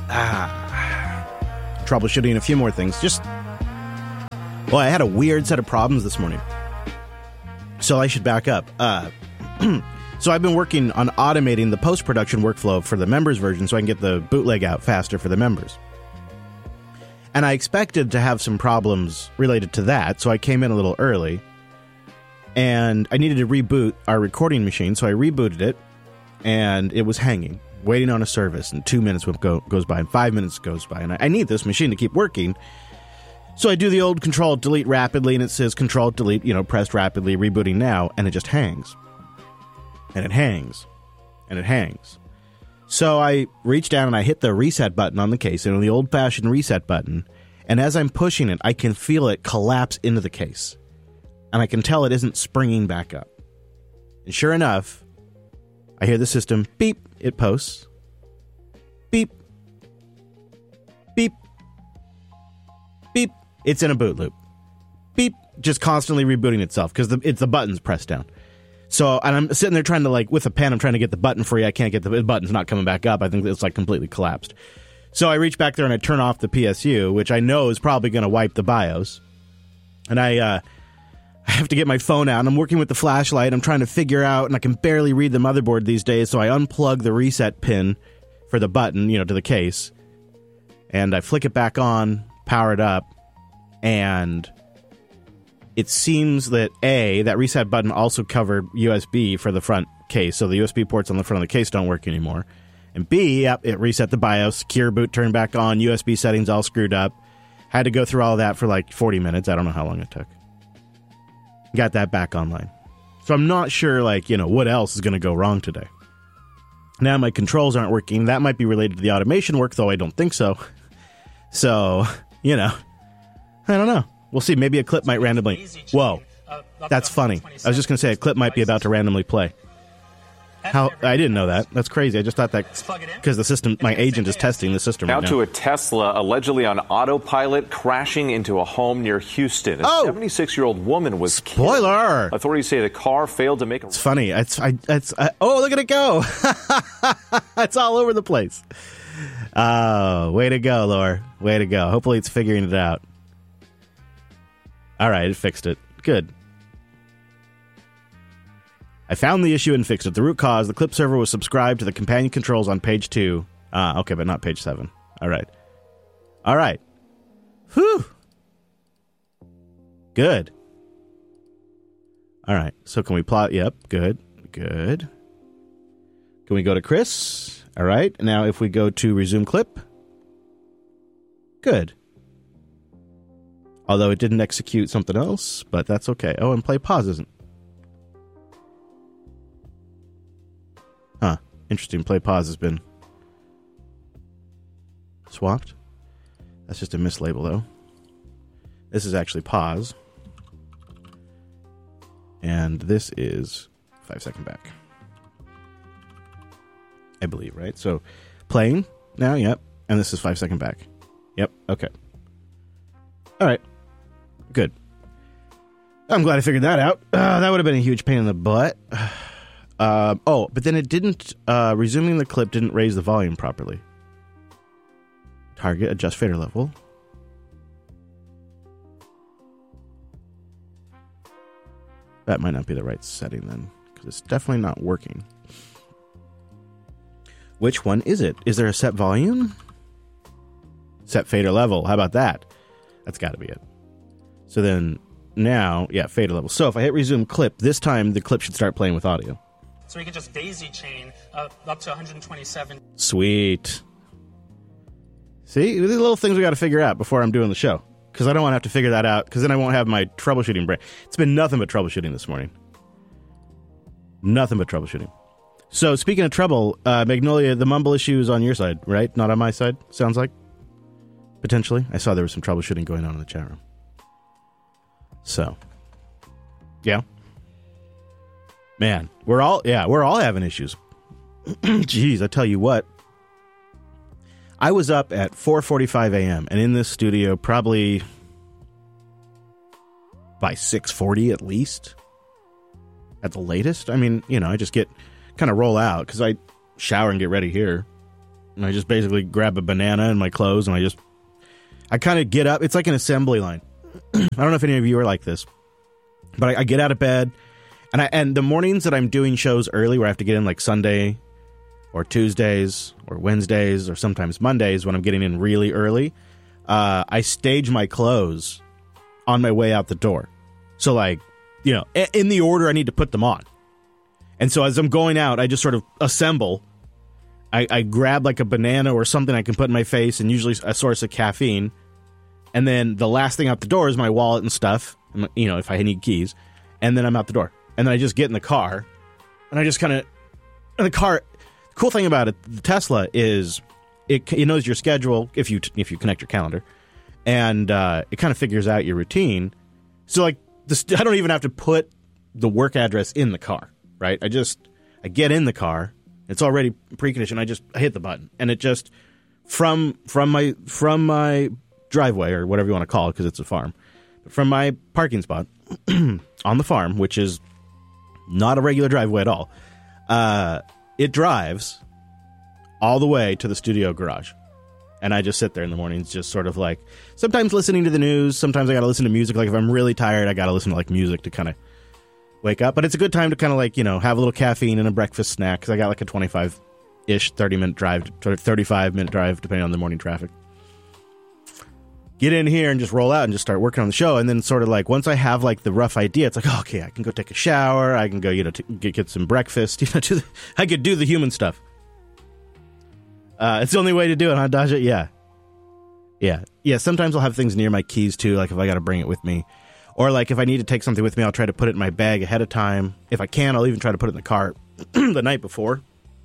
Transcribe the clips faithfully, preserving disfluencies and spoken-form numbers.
ah, troubleshooting a few more things. Just, well, I had a weird set of problems this morning. So I should back up. Uh, so I've been working on automating the post-production workflow for the members version so I can get the bootleg out faster for the members. And I expected to have some problems related to that, so I came in a little early. And I needed to reboot our recording machine, so I rebooted it, and it was hanging, waiting on a service, and two minutes go, goes by, and five minutes goes by, and I, I need this machine to keep working. So I do the old Control-Delete rapidly, and it says Control-Delete, you know, pressed rapidly, rebooting now, and it just hangs. And it hangs. And it hangs. So I reach down and I hit the reset button on the case, you know, the old-fashioned reset button, and as I'm pushing it, I can feel it collapse into the case. And I can tell it isn't springing back up. And sure enough, I hear the system beep, it posts. Beep. Beep. Beep. It's in a boot loop. Beep. Just constantly rebooting itself because the, it's the button's pressed down. So, and I'm sitting there trying to, like, with a pen, I'm trying to get the button free. I can't get the, the button's not coming back up. I think it's, like, completely collapsed. So I reach back there and I turn off the P S U, which I know is probably going to wipe the BIOS. And I, uh, I have to get my phone out, and I'm working with the flashlight. I'm trying to figure out, and I can barely read the motherboard these days, so I unplug the reset pin for the button, you know, to the case, and I flick it back on, power it up, and it seems that, A, that reset button also covered U S B for the front case, so the U S B ports on the front of the case don't work anymore, and B, yep, it reset the BIOS, secure boot turned back on, U S B settings all screwed up. Had to go through all that for like forty minutes. I don't know how long it took. Got that back online. So I'm not sure, like, you know, what else is going to go wrong today. Now my controls aren't working. That might be related to the automation work, though I don't think so. So, you know, I don't know. We'll see. Maybe a clip might randomly... Whoa, that's funny. I was just going to say a clip might be about to randomly play. How I didn't know that. That's crazy. I just thought that because the system, my agent is testing the system now right now. to a Tesla allegedly on autopilot crashing into a home near Houston. A oh! seventy-six-year-old woman was Spoiler! killed. Authorities say the car failed to make a... It's funny. It's, I, it's, I, oh, look at it go. It's all over the place. Oh, way to go, Laura. Way to go. Hopefully it's figuring it out. All right, it fixed it. Good. I found the issue and fixed it. The root cause, the clip server was subscribed to the companion controls on page two. Ah, okay, but not page seven. All right. All right. Whew. Good. All right, so can we plot? Yep, good, good. Can we go to Chris? All right, now if we go to resume clip. Good. Although it didn't execute something else, but that's okay. Oh, and play pause isn't. Huh. Interesting. Play pause has been swapped. That's just a mislabel, though. This is actually pause. And this is five second back. I believe, right? So playing now, yep. And this is five second back. Yep, okay. All right. Good. I'm glad I figured that out. Uh, that would have been a huge pain in the butt. Uh, oh, but then it didn't, uh, resuming the clip didn't raise the volume properly. Target, adjust fader level. That might not be the right setting then, because it's definitely not working. Which one is it? Is there a set volume? Set fader level. How about that? That's got to be it. So then now, yeah, fader level. So if I hit resume clip, this time the clip should start playing with audio. So we can just daisy chain uh, up to one hundred twenty-seven. Sweet. See, these little things we got to figure out before I'm doing the show. Because I don't want to have to figure that out, because then I won't have my troubleshooting brain. It's been nothing but troubleshooting this morning. Nothing but troubleshooting. So, speaking of trouble, uh, Magnolia, the mumble issue is on your side, right? Not on my side, sounds like? Potentially. I saw there was some troubleshooting going on in the chat room. So, yeah. Man, we're all, yeah, we're all having issues. Jeez, I tell you what. I was up at four forty-five a.m. and in this studio probably by six forty at least. At the latest. I mean, you know, I just get, kind of roll out because I shower and get ready here. and I just basically grab a banana and my clothes, and I just, I kind of get up. It's like an assembly line. I don't know if any of you are like this, but I, I get out of bed, and I and the mornings that I'm doing shows early, where I have to get in like Sunday, or Tuesdays, or Wednesdays, or sometimes Mondays when I'm getting in really early, uh, I stage my clothes on my way out the door. So like, you know, in the order I need to put them on. And so as I'm going out, I just sort of assemble. I, I grab like a banana or something I can put in my face, and usually a source of caffeine. And then the last thing out the door is my wallet and stuff, you know, if I need keys. And then I'm out the door. And then I just get in the car, and I just kind of, and the car, the cool thing about it, the Tesla is it, it knows your schedule if you if you connect your calendar, and uh, it kind of figures out your routine. So like, this, I don't even have to put the work address in the car, right? I just, I get in the car. It's already preconditioned. I just I hit the button, and it just from from my from my driveway, or whatever you want to call it, because it's a farm, from my parking spot on the farm, which is not a regular driveway at all. Uh, it drives all the way to the studio garage, and I just sit there in the mornings, just sort of like sometimes listening to the news. Sometimes I got to listen to music. Like if I'm really tired, I got to listen to like music to kind of wake up. But it's a good time to kind of like, you know, have a little caffeine and a breakfast snack, because I got like a twenty-five-ish, thirty-minute drive, thirty-five-minute drive, depending on the morning traffic. Get in here and just roll out and just start working on the show. And then sort of like, once I have like the rough idea, it's like, oh, okay, I can go take a shower. I can go, you know, t- get, get some breakfast. You know, do the, I could do the human stuff. Uh, it's the only way to do it, huh, Daja? Yeah. Yeah. Yeah, sometimes I'll have things near my keys, too, like if I got to bring it with me. Or, like, if I need to take something with me, I'll try to put it in my bag ahead of time. If I can, I'll even try to put it in the car the night before.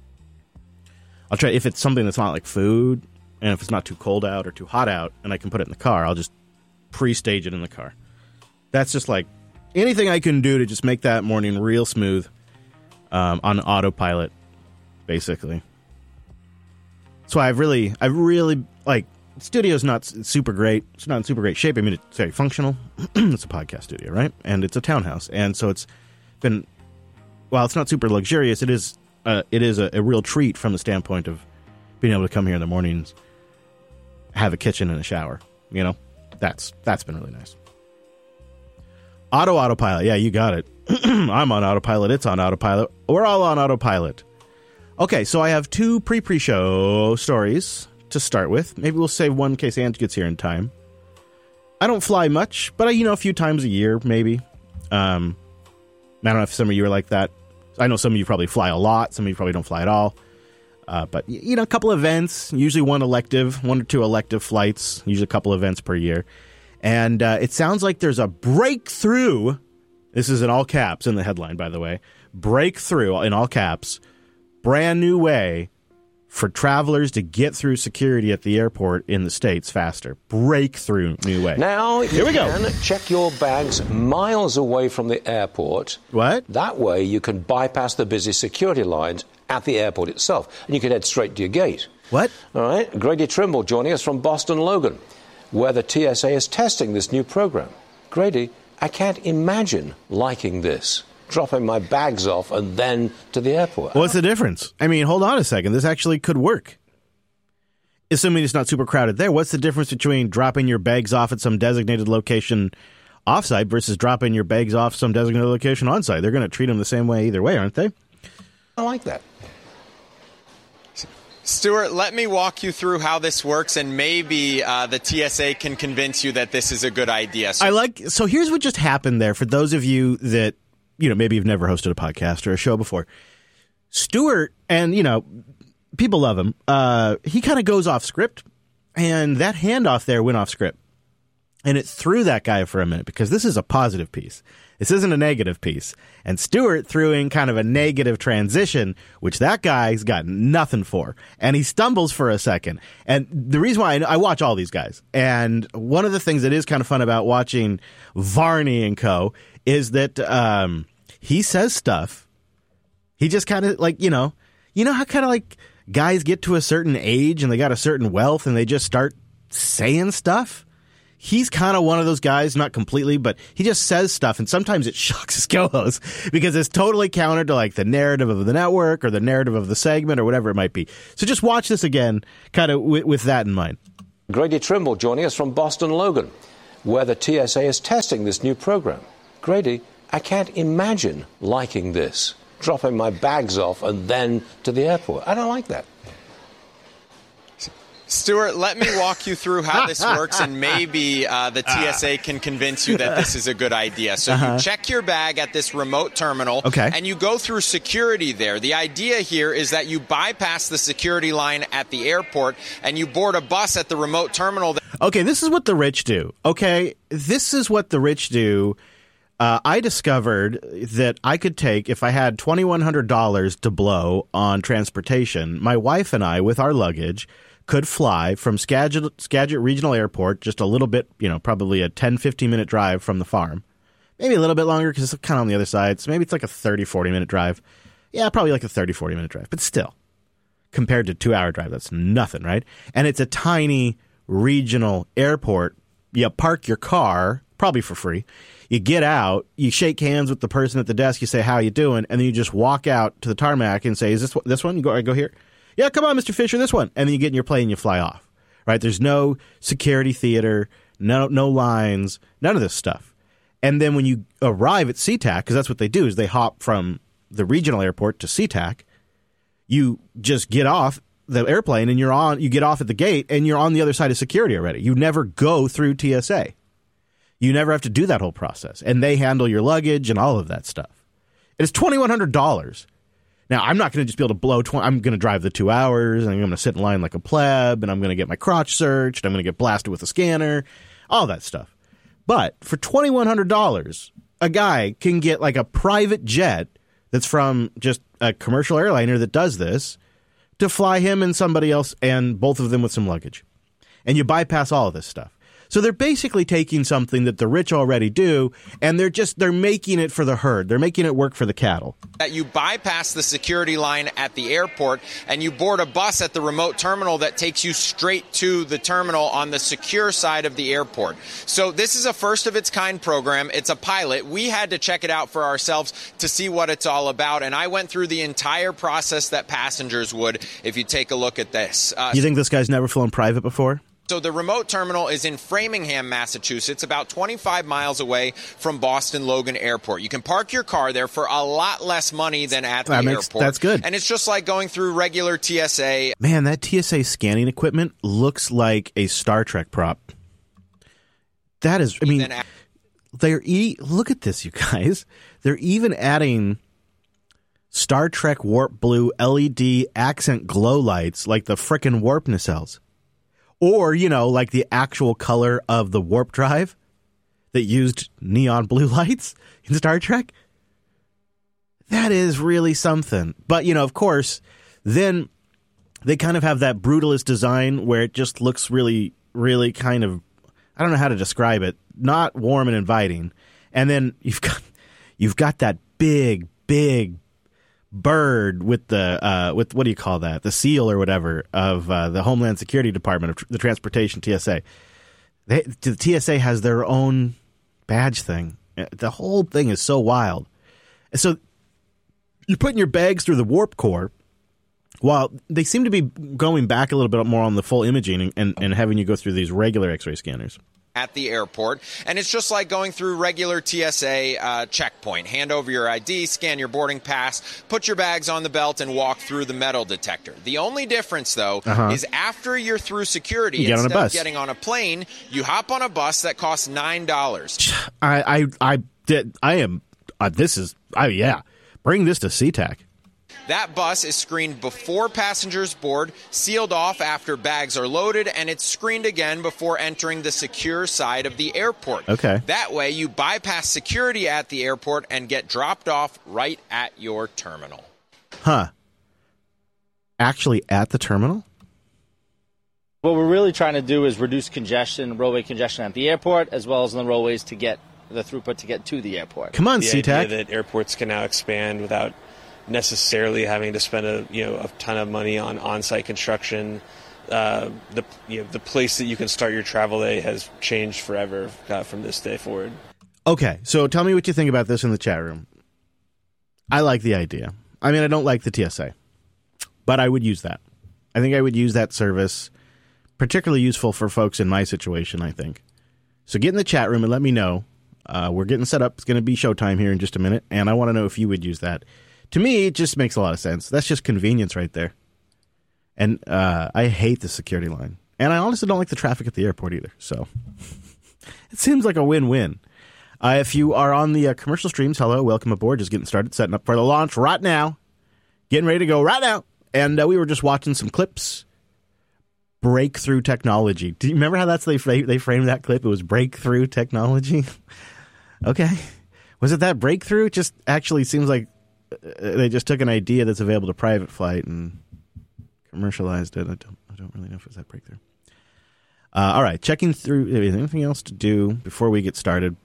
I'll try, if it's something that's not like food, and if it's not too cold out or too hot out, and I can put it in the car, I'll just pre-stage it in the car. That's just, like, anything I can do to just make that morning real smooth um, on autopilot, basically. That's why I've really, I've really, like, the studio's not super great. It's not in super great shape. I mean, it's very functional. It's a podcast studio, right? And it's a townhouse. And so it's been, while it's not super luxurious, it is uh, it is a, a real treat from the standpoint of being able to come here in the mornings, have a kitchen and a shower. You know, that's that's been really nice. Auto autopilot. Yeah, you got it. I'm on autopilot. It's on autopilot. We're all on autopilot. Okay, so I have two pre-pre-show stories to start with. Maybe we'll save one in case Ange gets here in time. I don't fly much, but I, you know, a few times a year, maybe. Um, I don't know if some of you are like that. I know some of you probably fly a lot. Some of you probably don't fly at all. Uh, but, you know, a couple events, usually one elective, one or two elective flights, usually a couple events per year. And uh, it sounds like there's a breakthrough. This is in all caps in the headline, by the way. Breakthrough, in all caps, brand new way for travelers to get through security at the airport in the States faster. Breakthrough new way. Now, you Here we can go. check your bags miles away from the airport. What? That way you can bypass the busy security lines at the airport itself, and you can head straight to your gate. What? All right. Grady Trimble joining us from Boston Logan, where the T S A is testing this new program. Grady, I can't imagine liking this. Dropping my bags off and then to the airport. What's the difference? I mean, hold on a second. This actually could work. Assuming it's not super crowded there, what's the difference between dropping your bags off at some designated location offsite versus dropping your bags off some designated location onsite? They're going to treat them the same way either way, aren't they? I like that. Stuart, let me walk you through how this works, and maybe uh, the T S A can convince you that this is a good idea. So- I like. So here's what just happened there. For those of you that, you know, maybe you've never hosted a podcast or a show before, Stuart, and, you know, people love him. Uh, he kind of goes off script, and that handoff there went off script. And it threw that guy for a minute, because this is a positive piece. This isn't a negative piece. And Stuart threw in kind of a negative transition, which that guy's got nothing for. And he stumbles for a second. And the reason why I, I watch all these guys, and one of the things that is kind of fun about watching Varney and co. is that um, he says stuff. He just kind of like, you know, you know how kind of like guys get to a certain age and they got a certain wealth and they just start saying stuff? he's kind of one of those guys, not completely, but he just says stuff, and sometimes it shocks his co-host because it's totally counter to like the narrative of the network or the narrative of the segment or whatever it might be. So just watch this again, kind of with, with that in mind. Grady Trimble joining us from Boston Logan, where the T S A is testing this new program. Grady, I can't imagine liking this, dropping my bags off and then to the airport. I don't like that. Stuart, let me walk you through how this works, and maybe uh, the T S A can convince you that this is a good idea. So uh-huh. you check your bag at this remote terminal, okay. and you go through security there. The idea here is that you bypass the security line at the airport, and you board a bus at the remote terminal. Okay, this is what the rich do. Okay, this is what the rich do. Uh, I discovered that I could take, if I had twenty-one hundred dollars to blow on transportation, my wife and I, with our luggage, could fly from Skagit, Skagit Regional Airport, just a little bit, you know, probably a ten, fifteen minute drive from the farm. Maybe a little bit longer because it's kind of on the other side. So maybe it's like a thirty, forty minute drive. Yeah, probably like a thirty, forty minute drive. But still, compared to a two hour drive, that's nothing, right? And it's a tiny regional airport. You park your car, probably for free. You get out, you shake hands with the person at the desk, you say, how you doing? And then you just walk out to the tarmac and say, is this this one? You go, I go here. Yeah, come on, Mister Fisher, this one. And then you get in your plane and you fly off, right? There's no security theater, no no lines, none of this stuff. And then when you arrive at SeaTac, because that's what they do, is they hop from the regional airport to SeaTac, you just get off the airplane and you're on, you get off at the gate and you're on the other side of security already. You never go through T S A. You never have to do that whole process. And they handle your luggage and all of that stuff. It's twenty-one hundred dollars. Now, I'm not going to just be able to blow twenty. I'm going to drive the two hours, and I'm going to sit in line like a pleb, and I'm going to get my crotch searched. I'm going to get blasted with a scanner, all that stuff. But for twenty-one hundred dollars, a guy can get like a private jet that's from just a commercial airliner that does this to fly him and somebody else, and both of them with some luggage. And you bypass all of this stuff. So they're basically taking something that the rich already do, and they're just they're making it for the herd. They're making it work for the cattle. That you bypass the security line at the airport, and you board a bus at the remote terminal that takes you straight to the terminal on the secure side of the airport. So this is a first-of-its-kind program. It's a pilot. We had to check it out for ourselves to see what it's all about, and I went through the entire process that passengers would if you take a look at this. Uh, you think this guy's never flown private before? So the remote terminal is in Framingham, Massachusetts, about twenty-five miles away from Boston Logan Airport. You can park your car there for a lot less money than at the that makes, airport. That's good. And it's just like going through regular T S A. Man, that T S A scanning equipment looks like a Star Trek prop. That is, I mean, they're e- look at this, you guys. They're even adding Star Trek Warp Blue L E D accent glow lights like the frickin' warp nacelles. Or, you know, like the actual color of the warp drive that used neon blue lights in Star Trek. That is really something. But, you know, of course, then they kind of have that brutalist design where it just looks really, really kind of, I don't know how to describe it, not warm and inviting. And then you've got you've got that big, big bird with the uh with what do you call that, the seal or whatever of uh, the Homeland Security Department of tr- the Transportation T S A. They, the T S A has their own badge thing. The whole thing is so wild. And so you're putting your bags through the warp core while they seem to be going back a little bit more on the full imaging and, and, and having you go through these regular X-ray scanners at the airport. And it's just like going through regular T S A uh, checkpoint. Hand over your I D, scan your boarding pass, put your bags on the belt, and walk through the metal detector. The only difference, though, uh-huh. is after you're through security, you get instead on a bus. of getting on a plane, you hop on a bus that costs nine dollars. I, I, I did, I am, uh, this is, oh yeah, bring this to SeaTac. That bus is screened before passengers board, sealed off after bags are loaded, and it's screened again before entering the secure side of the airport. Okay. That way, you bypass security at the airport and get dropped off right at your terminal. Huh. Actually at the terminal? What we're really trying to do is reduce congestion, roadway congestion at the airport, as well as on the roadways to get the throughput to get to the airport. Come on, the SeaTac. The idea that airports can now expand without necessarily having to spend a you know a ton of money on on-site construction uh, the you know, the place that you can start your travel day has changed forever uh, from this day forward. Okay, so tell me what you think about this in the chat room. I like the idea. I mean, I don't like the T S A, but I would use that. I think I would use that service, particularly useful for folks in my situation, I think. So get in the chat room and let me know. Uh, we're getting set up. It's going to be showtime here in just a minute, and I want to know if you would use that. To me, it just makes a lot of sense. That's just convenience right there. And uh, I hate the security line. And I honestly don't like the traffic at the airport either. So it seems like a win-win. Uh, if you are on the uh, commercial streams, hello, welcome aboard. Just getting started, setting up for the launch right now. Getting ready to go right now. And uh, we were just watching some clips. Breakthrough technology. Do you remember how that's they they framed that clip? It was breakthrough technology. Okay. Was it that breakthrough? It just actually seems like they just took an idea that's available to private flight and commercialized it. I don't, I don't really know if it was that breakthrough. Uh, all right, checking through. Anything else to do before we get started?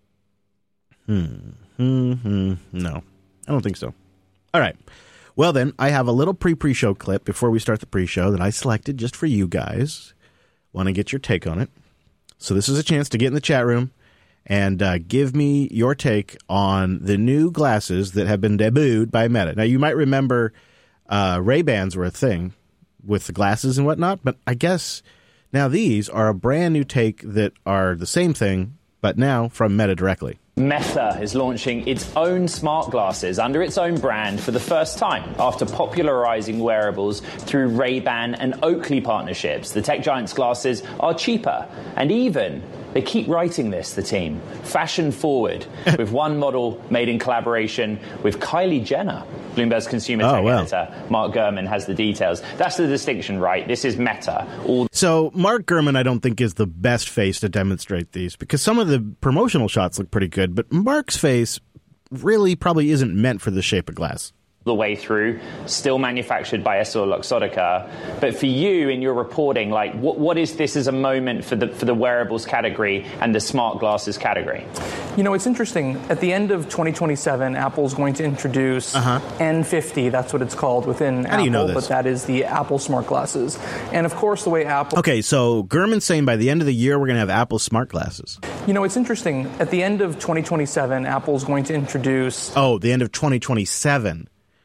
Hmm. Hmm. hmm. No, I don't think so. All right. Well, then, I have a little pre-pre-show clip before we start the pre-show that I selected just for you guys. Want to get your take on it. So this is a chance to get in the chat room and uh, give me your take on the new glasses that have been debuted by Meta. Now, you might remember uh, Ray-Bans were a thing with the glasses and whatnot, but I guess now these are a brand new take that are the same thing, but now from Meta directly. Meta is launching its own smart glasses under its own brand for the first time after popularizing wearables through Ray-Ban and Oakley partnerships. The tech giant's glasses are cheaper and even, they keep writing this, the team, fashion forward, with one model made in collaboration with Kylie Jenner. Bloomberg's consumer tech oh, well. editor, Mark Gurman, has the details. That's the distinction, right? This is Meta. All so Mark Gurman, I don't think, is the best face to demonstrate these because some of the promotional shots look pretty good, but Mark's face really probably isn't meant for the shape of glass. The way through, still manufactured by EssilorLuxottica. But for you in your reporting, like what, what is this as a moment for the for the wearables category and the smart glasses category? You know, it's interesting. At the end of twenty twenty-seven, Apple's going to introduce uh-huh. N fifty. That's what it's called within How Apple. Do you know this? But that is the Apple smart glasses. And of course, the way Apple. Okay, so Gurman's saying by the end of the year we're going to have Apple smart glasses. You know, it's interesting. At the end of twenty twenty-seven, Apple's going to introduce. Oh, the end of twenty twenty-seven.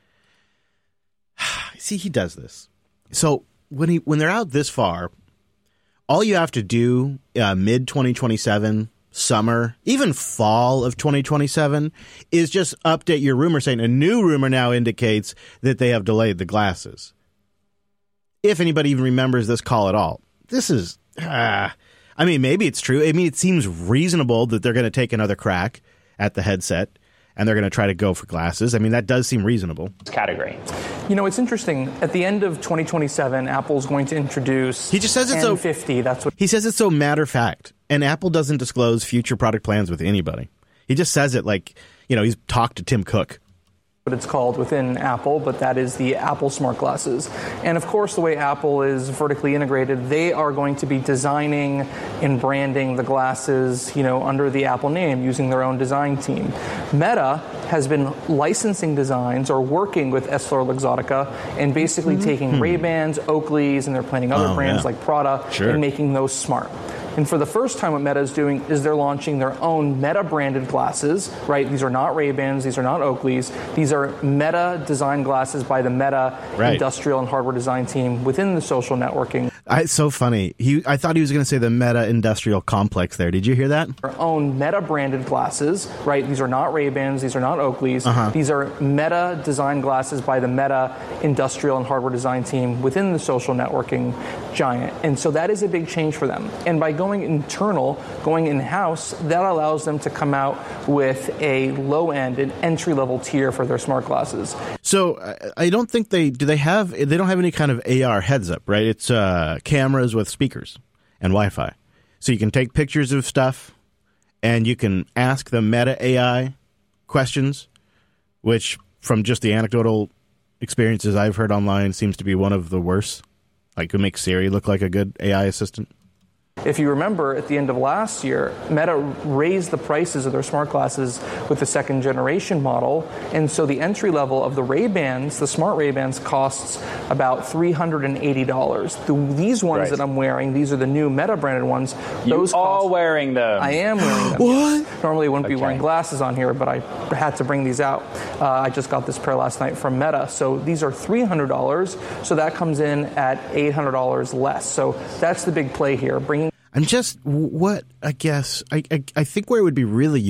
See, he does this. So when he when they're out this far, all you have to do uh, mid twenty twenty-seven, summer, even fall of twenty twenty-seven, is just update your rumor saying a new rumor now indicates that they have delayed the glasses. If anybody even remembers this call at all, this is. Uh, I mean, maybe it's true. I mean, it seems reasonable that they're going to take another crack at the headset. And they're going to try to go for glasses. I mean, that does seem reasonable. Category. You know, it's interesting. At the end of twenty twenty-seven, Apple's going to introduce. He just says it's N fifty. so. That's what he says. It's so matter of fact. And Apple doesn't disclose future product plans with anybody. He just says it like, you know, he's talked to Tim Cook. What it's called within Apple, but that is the Apple smart glasses. And of course, the way Apple is vertically integrated, they are going to be designing and branding the glasses, you know, under the Apple name, using their own design team. Meta has been licensing designs or working with EssilorLuxottica and basically mm-hmm. taking hmm. Ray-Bans, Oakleys, and they're planning other oh, brands yeah. like Prada sure. and making those smart. And for the first time, what Meta is doing is they're launching their own Meta-branded glasses, right? These are not Ray-Bans. These are not Oakleys. These are Meta-designed glasses by the Meta right. industrial and hardware design team within the social networking. I, it's so funny. He, I thought he was going to say the Meta industrial complex there. Did you hear that? Their own Meta-branded glasses, right? These are not Ray-Bans. These are not Oakleys. Uh-huh. These are Meta-designed glasses by the Meta industrial and hardware design team within the social networking giant. And so that is a big change for them. And by going internal, going in-house, that allows them to come out with a low-end, an entry-level tier for their smart glasses. So I don't think they do. They have they don't have any kind of A R heads-up, right? It's uh, cameras with speakers and Wi-Fi, so you can take pictures of stuff, and you can ask the Meta A I questions, which, from just the anecdotal experiences I've heard online, seems to be one of the worst. Like, it makes Siri look like a good A I assistant. If you remember, at the end of last year, Meta raised the prices of their smart glasses with the second generation model, and so the entry level of the Ray-Bans, the smart Ray-Bans, costs about three hundred eighty dollars. The, these ones right. that I'm wearing, these are the new Meta branded ones. Those you are cost, wearing them. I am wearing them. What? Yes. Normally I wouldn't okay. be wearing glasses on here, but I had to bring these out. Uh, I just got this pair last night from Meta. So these are three hundred dollars. So that comes in at eight hundred dollars less. So that's the big play here. Bringing I'm just, what, I guess, I, I, I think where it would be really